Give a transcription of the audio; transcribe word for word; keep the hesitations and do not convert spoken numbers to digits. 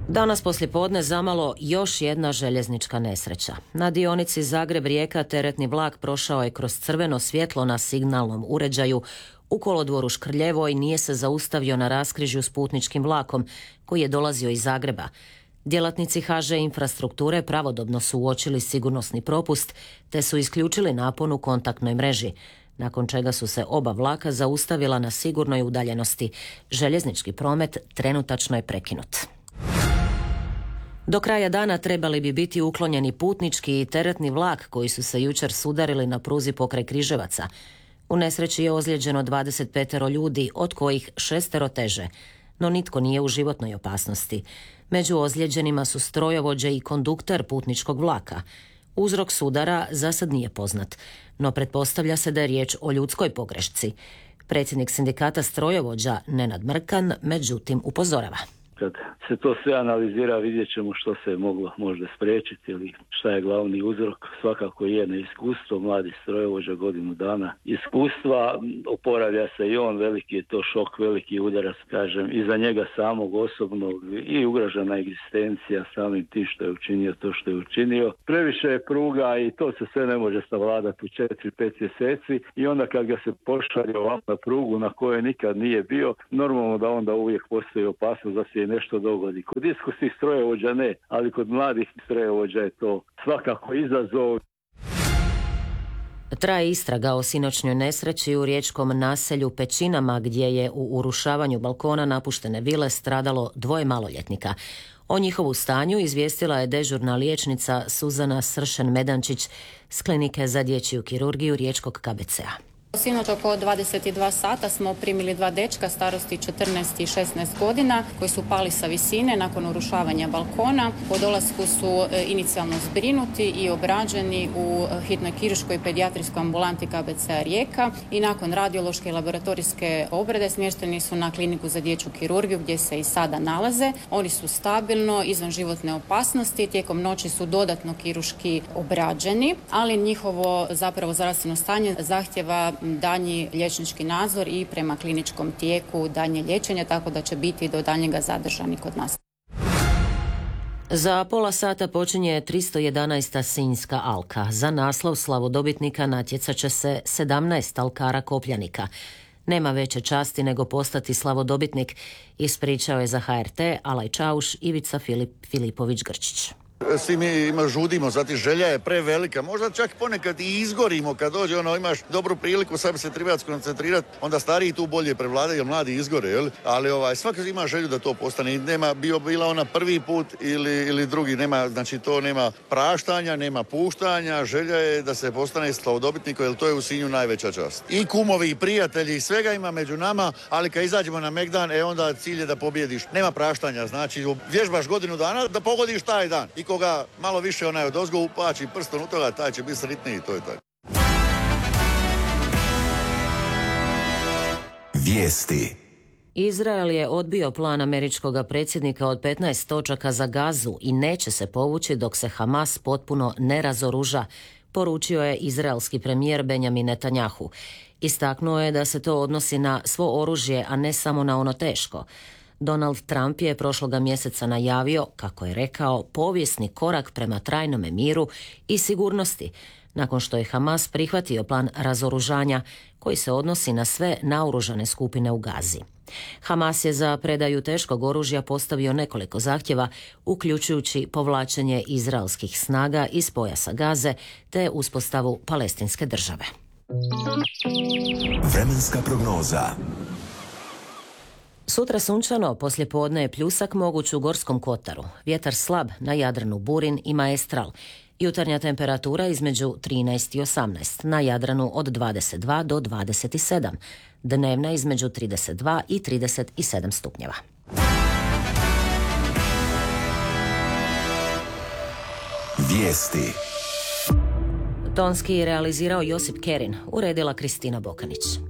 Danas poslijepodne zamalo još jedna željeznička nesreća. Na dionici Zagreb-Rijeka teretni vlak prošao je kroz crveno svjetlo na signalnom uređaju u kolodvoru Škrljevoj, nije se zaustavio na raskrižju s putničkim vlakom koji je dolazio iz Zagreba. Djelatnici ha že infrastrukture pravodobno su uočili sigurnosni propust te su isključili napon u kontaktnoj mreži, nakon čega su se oba vlaka zaustavila na sigurnoj udaljenosti. Željeznički promet trenutačno je prekinut. Do kraja dana trebali bi biti uklonjeni putnički i teretni vlak koji su se jučer sudarili na pruzi pokraj Križevaca. U nesreći je ozlijeđeno dvadeset pet ljudi, od kojih šestero teže, no nitko nije u životnoj opasnosti. Među ozlijeđenima su strojovođe i kondukter putničkog vlaka. Uzrok sudara za sad nije poznat, no pretpostavlja se da je riječ o ljudskoj pogrešci. Predsjednik sindikata strojovođa Nenad Mrkan međutim upozorava. Kad se to sve analizira, vidjet ćemo što se je moglo možda spriječiti ili šta je glavni uzrok. Svakako je neiskustvo, mladi strojovođa, godinu dana iskustva, oporavlja se i on, veliki je to šok, veliki udarac, kažem, i za njega samog osobnog i ugrožena egzistencija samim tim što je učinio to što je učinio. Previše je pruga i to se sve ne može savladati u četiri pet mjeseci i onda kad ga se pošalje ovako na prugu na kojoj nikad nije bio, normalno da onda uvijek postoji opasnost da se nešto dogodi. Kod iskusnih strojovođa ne, ali kod mladih strojovođa je to svakako izazov. Traje istraga o sinoćnjoj nesreći u riječkom naselju Pećinama gdje je u urušavanju balkona napuštene vile stradalo dvoje maloljetnika. O njihovu stanju izvijestila je dežurna liječnica Suzana Sršen-Medančić s klinike za dječju kirurgiju riječkog ka be ce a. Sinoć oko dvadeset dva sata smo primili dva dečka starosti četrnaest i šesnaest godina koji su pali sa visine nakon urušavanja balkona. Po dolasku su inicijalno zbrinuti i obrađeni u hitnoj kirurškoj pedijatrijskoj ambulanti ka be ce a Rijeka i nakon radiološke i laboratorijske obrade smješteni su na kliniku za dječju kirurgiju gdje se i sada nalaze. Oni su stabilno, izvan životne opasnosti, tijekom noći su dodatno kirurški obrađeni, ali njihovo zapravo zdravstveno stanje zahtjeva daljnji liječnički nadzor i prema kliničkom tijeku daljnje liječenje, tako da će biti do daljnjega zadržani kod nas. Za pola sata počinje tristo jedanaesta Sinjska alka. Za naslov slavodobitnika natjecat će se sedamnaest alkara kopljanika. Nema veće časti nego postati slavodobitnik, ispričao je za ha er te Alaj Čauš Ivica Filip, Filipović-Grčić. Svi mi ima žudimo, zati želja je prevelika, možda čak ponekad i izgorimo kad dođe ono, imaš dobru priliku, sad bi se treba skoncentrirati, onda stariji tu bolje prevladaju, jer mladi izgore, jel? Ali ovaj, svaki ima želju da to postane i nema, bio bila ona prvi put ili, ili drugi, nema, znači to nema praštanja, nema puštanja, želja je da se postane slavodobitnikom, jer to je u Sinju najveća čast. I kumovi i prijatelji, svega ima među nama, ali kad izađemo na Megdan, e onda cilj je da pobjediš. Nema praštanja, znači vježbaš godinu dana da pogodiš taj dan. I koga malo više onaj odozgo upači prstom u toga, taj će biti sretniji, to je tako. Vijesti. Izrael je odbio plan američkog predsjednika od petnaest točaka za Gazu i neće se povući dok se Hamas potpuno ne razoruža, poručio je izraelski premijer Benjamin Netanjahu. Istaknuo je da se to odnosi na svo oružje, a ne samo na ono teško. Donald Trump je prošloga mjeseca najavio, kako je rekao, povijesni korak prema trajnome miru i sigurnosti, nakon što je Hamas prihvatio plan razoružanja koji se odnosi na sve naoružane skupine u Gazi. Hamas je za predaju teškog oružja postavio nekoliko zahtjeva, uključujući povlačenje izraelskih snaga iz pojasa Gaze te uspostavu palestinske države. Vremenska prognoza. Sutra sunčano, poslijepodne je pljusak moguć u Gorskom kotaru. Vjetar slab, na Jadranu burin i maestral. Jutarnja temperatura između trinaest i osamnaest, na Jadranu od dvadeset dva do dvadeset sedam. Dnevna između trideset dva i trideset sedam stupnjeva. Vijesti. Tonski realizirao Josip Kerin, uredila Kristina Bokanić.